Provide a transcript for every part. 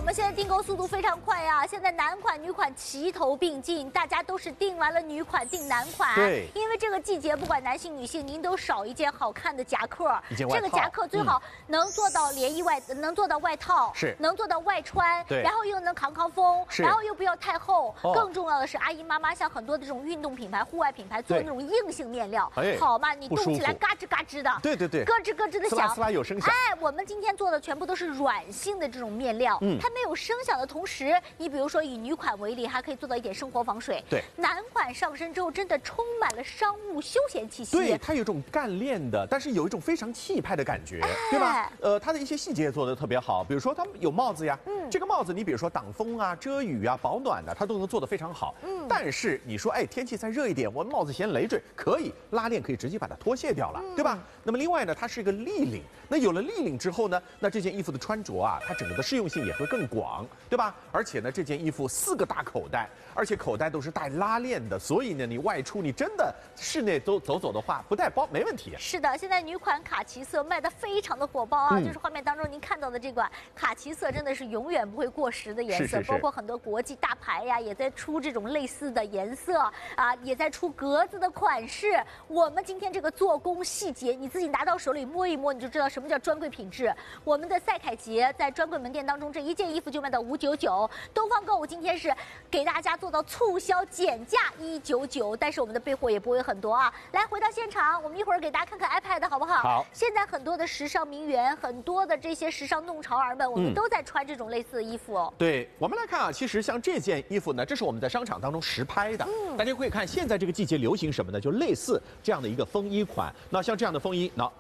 们现在订购速度非常快呀！现在男款、女款齐头并进，大家都是订完了女款订男款。 对， 因为这个季节，不管男性女性，您都少一件好看的夹克。这个夹克最好能做到连衣外，能做到外套， 是能做到外穿， 对， 然后又能扛风，然后又不要太厚。 哦、 更重要的是，阿姨妈妈像很多的这种运动品牌、户外品牌做那种硬性面料，好嘛，你动起来嘎吱嘎吱的， 对对对， 咯吱咯吱的响， 呲啦有声响。 哎，我们今天做的全部都是软性的这种面料，它没有声响的同时，你比如说以女款为例，还可以做到一点生活防水。 对， 男款上身之后，真的充满了商务休闲气息。 对，它有一种干练的，但是有一种非常气派的感觉，对吧？它的一些细节做得特别好，比如说它有帽子呀，这个帽子你比如说挡风啊、遮雨啊、保暖的，它都能做得非常好。但是你说，哎，天气再热一点，我帽子嫌累赘，可以拉链可以直接把它脱卸掉了，对吧？那么另外呢，它是一个立领，那有了立领之后呢，那这件衣服的穿着啊，它整个的适用性也会更广，对吧？而且呢，这件衣服4个大口袋，而且口袋都是带拉链的，所以呢，你外出你真的室内都走的话，不带包没问题。 是的，现在女款卡其色卖得非常的火爆啊，就是画面当中您看到的这款卡其色，真的是永远不会过时的颜色，包括很多国际大牌呀，也在出这种类似的颜色啊，也在出格子的款式。我们今天这个做工细节，你自己拿到手里摸一摸，你就知道什么叫专柜品质。我们的赛凯杰在专柜门店当中，这一件衣服就卖到599，东方购物今天是给大家做到促销减价199，但是我们的备货也不会很多啊。来，回到现场，我们一会儿给大家看看 iPad 好不好？ 好。 现在很多的时尚名媛，很多的这些时尚弄潮儿们，我们都在穿这种类似的衣服哦。 对，我们来看啊，其实像这件衣服呢，这是我们在商场当中实拍的。大家可以看，现在这个季节流行什么呢？就类似这样的一个风衣款。那像这样的风衣，那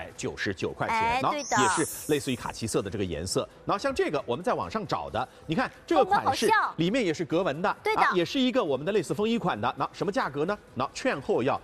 699块钱，那也是类似于卡其色的这个颜色。然后像这个，我们在网上找的，你看这个款式里面也是格纹的， 对的， 也是一个我们的类似风衣款的。那什么价格呢？那券后要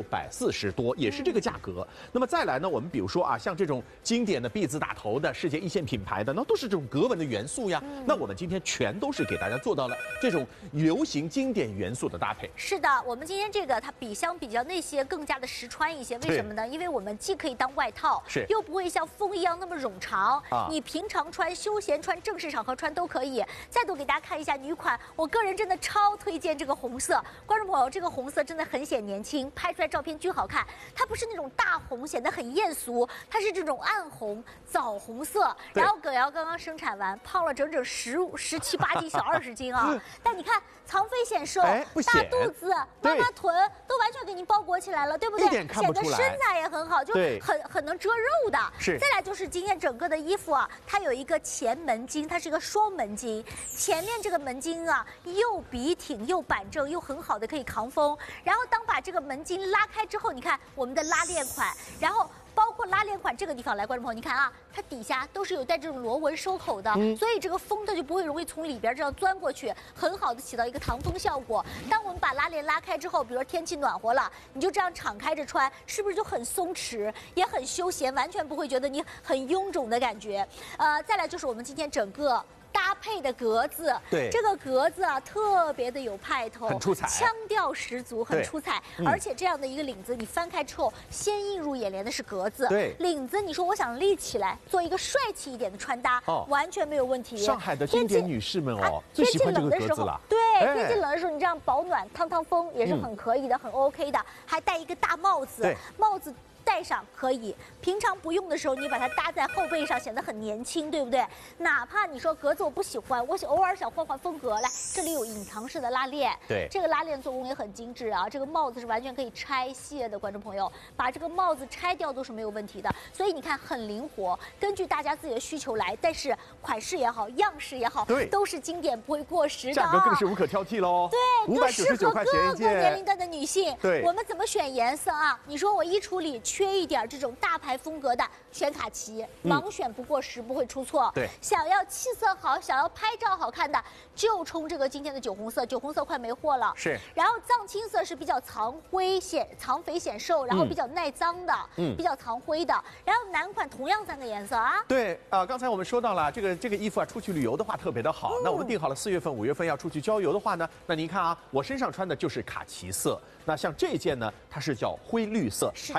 640多，也是这个价格。那么再来呢，我们比如说啊，像这种经典的 B 字打头的世界一线品牌的，那都是这种格纹的元素呀。那我们今天全都是给大家做到了这种流行经典元素的搭配。 是的，我们今天这个它相比较那些更加的实穿一些，为什么呢？因为我们既可以当外套，又不会像风一样那么冗长，你平常穿、休闲穿、正式场合穿都可以。再度给大家看一下女款，我个人真的超推荐这个红色，观众朋友，这个红色真的很显年轻，拍出来照片巨好看。它不是那种大红显得很艳俗，它是这种暗红、枣红色。然后葛瑶刚刚生产完，胖了整整17、18斤，小20斤啊！但你看藏肥显瘦，大肚子、妈妈臀都完全给您包裹起来了，对不对？显得身材也很好，就很能遮肉的。 是。 再来就是今天整个的衣服啊，它有一个前门襟，它是一个双门襟，前面这个门襟啊又笔挺又板正又很好的可以扛风。然后当把这个门襟拉开之后，你看我们的拉链款，然后包括拉链款这个地方来，观众朋友，你看啊，它底下都是有带这种螺纹收口的，所以这个风它就不会容易从里边这样钻过去，很好的起到一个挡风效果。当我们把拉链拉开之后，比如说天气暖和了，你就这样敞开着穿，是不是就很松弛，也很休闲，完全不会觉得你很臃肿的感觉？再来就是我们今天整个搭配的格子， 对这个格子啊，特别的有派头， 很出彩， 腔调十足，很出彩。而且这样的一个领子，你翻开之后，先映入眼帘的是格子。 对， 领子你说我想立起来，做一个帅气一点的穿搭，完全没有问题。 上海的经典女士们哦，最喜欢这个格子了。 对，天气冷的时候，你这样保暖、趟风也是很可以的，很 OK 的。还戴一个大帽子，帽子戴上可以，平常不用的时候，你把它搭在后背上，显得很年轻，对不对？哪怕你说格子我不喜欢，我偶尔想换换风格，来，这里有隐藏式的拉链， 对， 这个拉链做工也很精致啊。这个帽子是完全可以拆卸的，观众朋友，把这个帽子拆掉都是没有问题的。所以你看很灵活，根据大家自己的需求来，但是款式也好，样式也好，都是经典不会过时的， 价格更是无可挑剔喽。 对，都适合各个年龄段的女性。 对， 我们怎么选颜色啊？你说我衣橱里缺一点这种大牌风格的，选卡其，盲选不过时，不会出错。 对， 想要气色好，想要拍照好看的，就冲这个今天的酒红色，酒红色快没货了。 是。 然后藏青色是比较藏肥显瘦，然后比较耐脏的，比较藏灰的。然后男款同样3个颜色啊。 对刚才我们说到了这个衣服啊，出去旅游的话特别的好。那我们定好了4月份、5月份要出去郊游的话呢，那您看啊，我身上穿的就是卡其色。那像这件呢，它是叫灰绿色，还有一件呢。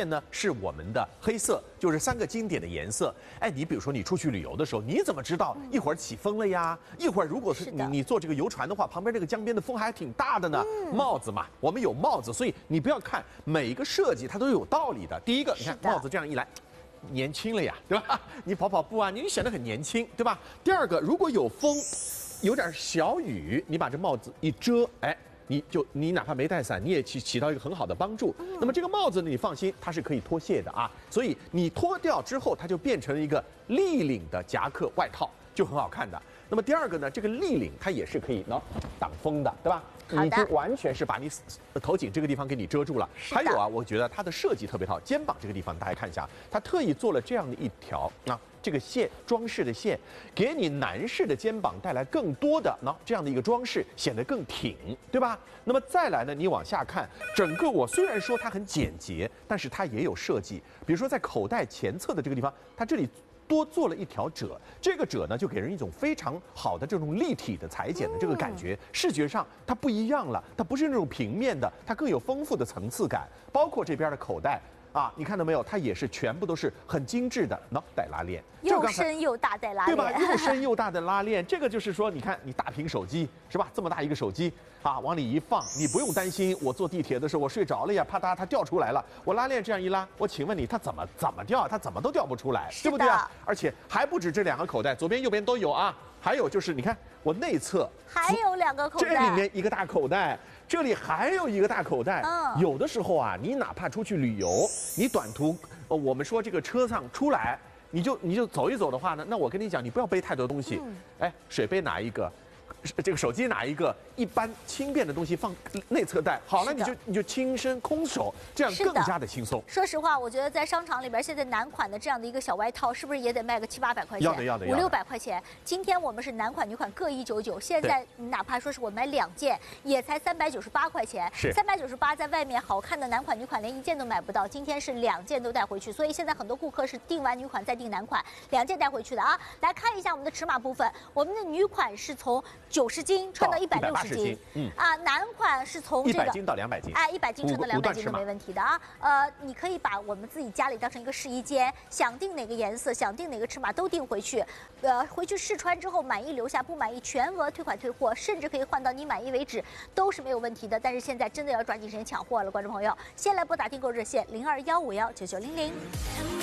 呢是我们的黑色，就是3个经典的颜色。哎，你比如说你出去旅游的时候，你怎么知道一会儿起风了呀？一会儿如果是你坐这个游船的话，旁边这个江边的风还挺大的呢。帽子嘛，我们有帽子，所以你不要看每一个设计它都有道理的。第一个，你看帽子这样一来。年轻了呀，对吧？你跑跑步啊，你显得很年轻，对吧？第二个，如果有风，有点小雨，你把这帽子一遮，哎，你哪怕没带伞，你也起到一个很好的帮助。那么这个帽子呢，你放心，它是可以脱卸的啊，所以你脱掉之后，它就变成了一个立领的夹克外套，就很好看的。那么第二个呢，这个立领它也是可以挡风的，对吧？已经完全是把你头颈这个地方给你遮住了。还有啊，我觉得它的设计特别好，肩膀这个地方大家看一下，它特意做了这样的一条这个线装饰的线，给你男士的肩膀带来更多的这样的一个装饰，显得更挺，对吧？那么再来呢，你往下看，整个我虽然说它很简洁，但是它也有设计，比如说在口袋前侧的这个地方，它这里多做了一条褶，这个褶呢就给人一种非常好的这种立体的裁剪的这个感觉，视觉上它不一样了，它不是那种平面的，它更有丰富的层次感。包括这边的口袋啊，你看到没有？它也是全部都是很精致的带拉链， 又深又大带拉链， 对吧？又深又大的拉链，这个就是说，你看你大屏手机是吧？这么大一个手机啊，往里一放，你不用担心我坐地铁的时候我睡着了呀，啪嗒它掉出来了。我拉链这样一拉，我请问你它怎么掉？它怎么都掉不出来，对不对啊？而且还不止这2个口袋，左边右边都有啊。还有就是你看我内侧还有2个口袋， 这里面一个大口袋，这里还有一个大口袋。有的时候啊，你哪怕出去旅游，你短途，我们说这个车上出来，你就走一走的话呢，那我跟你讲，你不要背太多东西。哎，水杯拿一个，这个手机拿一个，一般轻便的东西放内侧袋。好了，你就轻身空手，这样更加的轻松。 说实话，我觉得在商场里边，现在男款的这样的一个小外套，是不是也得卖个700-800块钱？ 要的 ，500-600块钱。今天我们是男款女款各199，现在你哪怕说是我买2件，也才398块钱。 是 398，在外面好看的男款女款连1件都买不到，今天是2件都带回去，所以现在很多顾客是订完女款再订男款，2件带回去的啊。来看一下我们的尺码部分，我们的女款是从90斤穿到160斤，男款是从这个 100斤到200斤， 哎，100斤穿到200斤都没问题的啊。你可以把我们自己家里当成一个试衣间，想订哪个颜色，想订哪个尺码都订回去，回去试穿之后满意留下，不满意全额退款退货，甚至可以换到你满意为止，都是没有问题的。但是现在真的要抓紧时间抢货了，观众朋友，先来拨打订购热线0215199900。